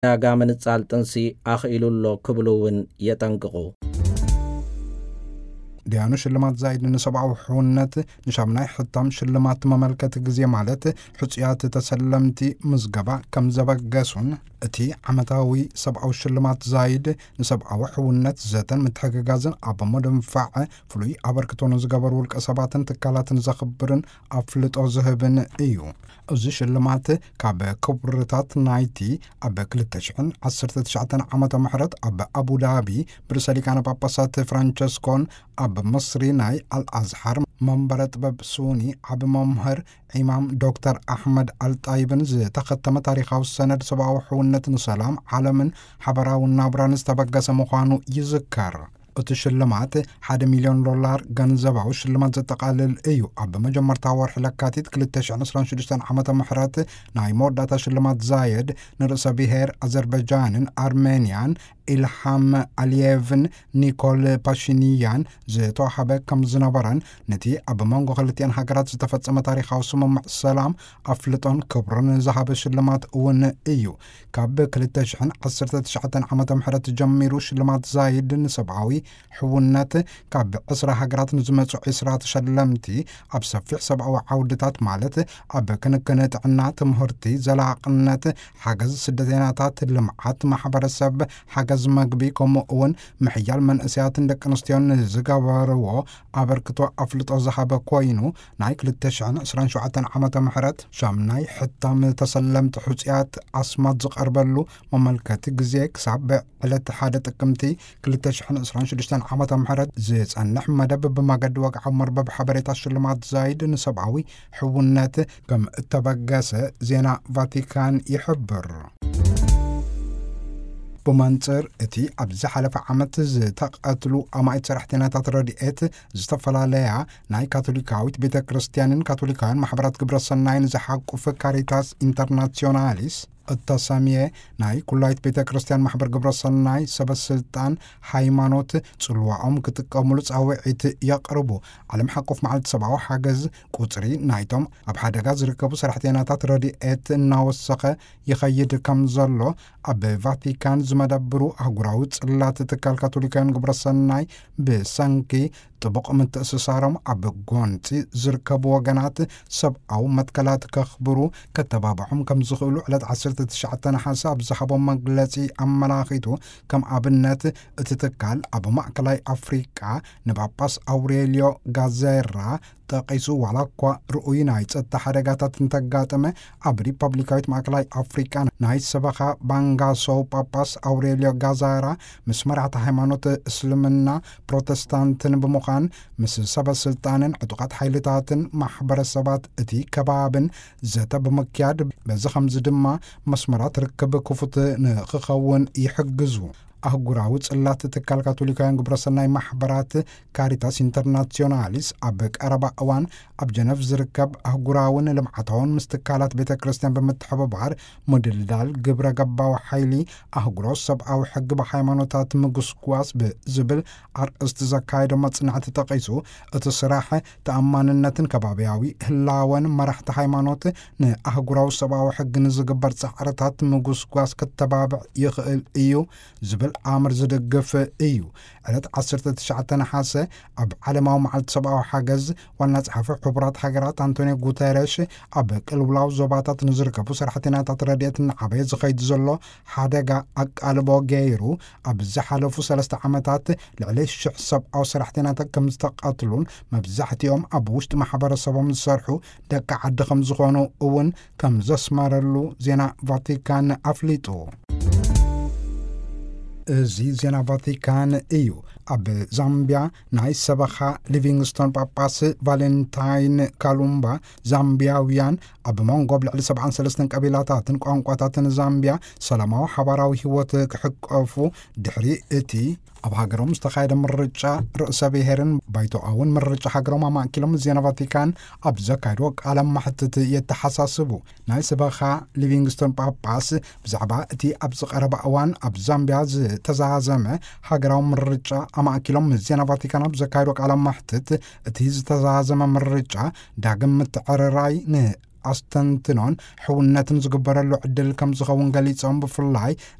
ናጋ ምንጻል ጥንሲ ኣኽኢሉሎ ክብሉውን የጠንቅቑ። ዲያኑ ሽልማት ዛይድ ንሰብዓዊ ሕውነት ንሻምናይ ሕታም ሽልማት መመልከት ጊዜ ማለት ሕፁያት ተሰለምቲ ምዝገባ ከም ዘበገሱን እቲ ዓመታዊ ሰብዓዊ ሽልማት ዛይድ ንሰብዓዊ ሕውነት ዘተን ምትሕግጋዝን ኣብ መደንፋዕ ፍሉይ ኣበርክቶ ዝገበሩ ውልቀ ሰባትን ትካላትን ዘኽብርን ኣፍልጦ ዝህብን እዩ። እዚ ሽልማት ካብ ክቡርታት ናይቲ ኣብ 2019 ዓመተ ምህረት ኣብ አቡዳቢ ብርሰ ሊቃነ ጳጳሳት ፍራንቸስኮን ኣብ ምስሪ ናይ አልአዝሐር መንበረ ጥበብ ሱኒ ዓብ መምህር ኢማም ዶክተር ኣሕመድ አልጣይብን ዝተኸተመ ታሪኻዊ ሰነድ ሰብዓዊ ሕውነት ንሰላም ዓለምን ሓበራዊ ናብራን ዝተበገሰ ምዃኑ ይዝከር። እቲ ሽልማት $1 ሚልዮን ገንዘባዊ ሽልማት ዘጠቃልል እዩ። ኣብ መጀመርታ ወርሒ ለካቲት 2026 ዓመተ ምህረት ናይ መወዳእታ ሽልማት ዛየድ ንርእሰ ብሔር አዘርባይጃንን አርሜንያን ኢልሃም አሊየቭን ኒኮል ፓሽኒያን ዝተዋሃበ ከም ዝነበረን ነቲ ኣብ መንጎ ክልቲአን ሃገራት ዝተፈጸመ ታሪኻዊ ስምምዕ ሰላም ኣፍልጦን ክብርን ዝሃበ ሽልማት እውን እዩ። ካብ 2019 ዓመተ ምህረት ጀሚሩ ሽልማት ዛይድ ንሰብዓዊ ሕውነት ካብ 20 ሃገራት ንዝመጹ 20 ተሸለምቲ ኣብ ሰፊሕ ሰብዓዊ ዓውድታት ማለት ኣብ ክንክን ጥዕና፣ ትምህርቲ፣ ዘላቅነት፣ ሓገዝ ስደተኛታት፣ ልምዓት ማሕበረሰብ፣ ሓገዝ መግቢ ከምኡ እውን ምሕያል መንእሰያትን ደቂ ኣንስትዮን ዝገበርዎ ኣበርክቶ ኣፍልጦ ዝሃበ ኮይኑ ናይ 2027 ዓመተ ምህረት ሻምናይ ሕታም ተሰለምቲ ሕፁያት ኣስማት ዝቐርበሉ መመልከቲ ግዜ ክሳብ ዕለት 1 ጥቅምቲ 2026 ዓመተ ምህረት ዝጸንሕ መደብ ብመገዲ ወግዓዊ መርበብ ሓበሬታ ሽልማት ዛይድ ንሰብዓዊ ሕውነት ከም እተበገሰ ዜና ቫቲካን ይሕብር። ብመንጽር እቲ ኣብዚ ሓለፈ ዓመት ዝተቐትሉ ኣማኢት ሰራሕተኛታት ረድኤት ዝተፈላለያ ናይ ካቶሊካዊት ቤተ ክርስቲያንን ካቶሊካውያን ማሕበራት ግብረ ሰናይን ዝሓቁፍ ካሪታስ ኢንተርናሲዮናሊስ እተሰምየ ናይ ኩላይት ቤተ ክርስቲያን ማሕበር ግብረ ሰናይ ሰበስልጣን ሃይማኖት ጽልዋኦም ክጥቀሙሉ ጻውዒት የቕርቡ። ዓለም ሓቁፍ መዓልቲ ሰብዓዊ ሓገዝ ቁጽሪ ናይቶም ኣብ ሓደጋ ዝርከቡ ሰራሕተኛታት ረድኤት እናወሰኸ ይኸይድ ከም ዘሎ ኣብ ቫቲካን ዝመደብሩ ኣህጉራዊ ጽላት ትካል ካቶሊካውያን ግብረ ሰናይ ብሰንኪ ጥቡቕ ምትእስሳሮም ኣብ ጎንፂ ዝርከቡ ወገናት ሰብዓዊ መትከላት ከኽብሩ ከተባብዖም ከም ዝኽእሉ ዕለት 19 ነሓሰ ኣብ ዝሃቦም መግለጺ ኣመላኺቱ ከም ኣብነት እቲ ትካል ኣብ ማእከላይ ኣፍሪቃ ንጳጳስ አውሬልዮ ጋዜራ ጠቂሱ ዋላ እኳ ርኡይ ናይ ጸጥታ ሓደጋታት እንተጋጠመ ኣብ ሪፐብሊካዊት ማእከላይ ኣፍሪቃ ናይ ሰበኻ ባንጋሶው ጳጳስ አውሬልዮ ጋዛራ ምስ መራሕቲ ሃይማኖት እስልምና ፕሮቴስታንትን ብምዃን ምስ ሰበስልጣንን ዕጡቓት ሓይልታትን ማሕበረሰባት እቲ ከባብን ዘተ ብምክያድ በዚ ከምዚ ድማ መስመራት ርክብ ክፉት ንክኸውን ይሕግዙ። ኣህጉራዊ ጽላት ትካል ካቶሊካውያን ግብረ ሰናይ ማሕበራት ካሪታስ ኢንተርናሲዮናሊስ ኣብ ቀረባ እዋን ኣብ ጀነቭ ዝርከብ ኣህጉራውን ልምዓታውን ምስ ትካላት ቤተ ክርስቲያን ብምትሕብባር ምድልዳል ግብረ ገባዊ ሓይሊ ኣህጉራዊ ሰብዓዊ ሕጊ ብሃይማኖታት ምጉስጓስ ብዝብል ኣርእስቲ ዘካየዶ መጽናዕቲ ጠቂሱ እቲ ስራሕ ተኣማንነትን ከባቢያዊ ህላወን መራሕቲ ሃይማኖት ንኣህጉራዊ ሰብዓዊ ሕጊ ንዝግበር ጻዕርታት ምጉስጓስ ከተባብዕ ይኽእል እዩ ዝብል ኣምር ዝድግፍ እዩ። ዕለት 19 ነሓሰ ኣብ ዓለማዊ መዓልቲ ሰብዓዊ ሓገዝ ዋና ጸሓፊ ሕቡራት ሃገራት አንቶኒዮ ጉተረሽ ኣብ ቅልውላው ዞባታት ንዝርከቡ ሰራሕተኛታት ረድኤት ንዓበየ ዝኸይድ ዘሎ ሓደጋ ኣቃልቦ ገይሩ ኣብ ዝሓለፉ 3 ዓመታት ልዕሊ 1,000 ሰብዓዊ ሰራሕተኛታት ከም ዝተቐትሉን መብዛሕትኦም ኣብ ውሽጢ ማሕበረሰቦም ዝሰርሑ ደቂ ዓዲ ከም ዝኾኑ እውን ከም ዘስመረሉ ዜና ቫቲካን ኣፍሊጡ። እዚ ዜና ቫቲካን እዩ። ኣብ ዛምቢያ ናይ ሰበኻ ሊቪንግስቶን ጳጳስ ቫሌንታይን ካሉምባ ዛምቢያውያን ኣብ መንጎ ልዕሊ 73 ቀቢላታትን ቋንቋታትን ዛምቢያ ሰላማዊ ሓባራዊ ህይወት ክሕቀፉ ድሕሪ እቲ ኣብ ሃገሮም ዝተኻየደ ምርጫ ርእሰ ብሔርን ባይቶኣውን ምርጫ ሃገሮም ኣማእኪሎም ዜና ቫቲካን ኣብ ዘካየድዎ ቃለ ማሕትት የተሓሳስቡ። ናይ ሰበኻ ሊቪንግስቶን ጳጳስ ብዛዕባ እቲ ኣብ ዝቐረበ እዋን ኣብ ዛምቢያ ዝተዛዘመ ሃገራዊ ምርጫ ኣማእኪሎም ዜና ቫቲካን ኣብ ዘካየድዎ ቃለ ማሕትት እቲ ዝተዛዘመ ምርጫ ዳግም ምትዕርራይ ኣስተንትኖን ሕውነትን ዝግበረሉ ዕድል ከም ዝኸውን ገሊፆም ብፍላይ